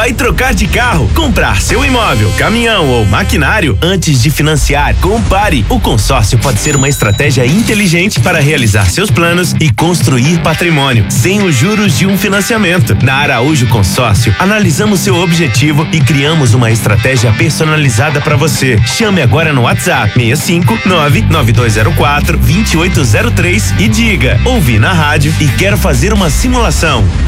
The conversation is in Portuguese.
Vai trocar de carro, comprar seu imóvel, caminhão ou maquinário? Antes de financiar, compare. O consórcio pode ser uma estratégia inteligente para realizar seus planos e construir patrimônio, sem os juros de um financiamento. Na Araújo Consórcio, analisamos seu objetivo e criamos uma estratégia personalizada para você. Chame agora no WhatsApp 65992042803 e diga: ouvi na rádio e quero fazer uma simulação.